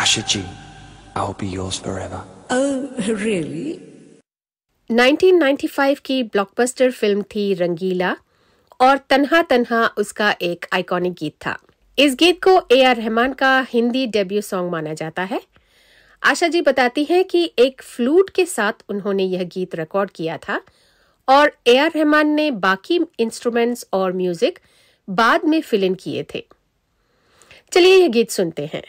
Asha G, I'll be yours forever. Oh, really? 1995 की blockbuster film थी रंगीला और तन्हा तन्हा उसका एक आइकॉनिक गीत था। इस गीत को ए.आर. रहमान का हिंदी डेब्यू सॉन्ग माना जाता है। आशा जी बताती हैं कि एक फ्लूट के साथ उन्होंने यह गीत रिकॉर्ड किया था और ए.आर. रहमान ने बाकी इंस्ट्रूमेंट्स और म्यूजिक बाद में फिल इन किए थे। चलिए यह गीत सुनते हैं।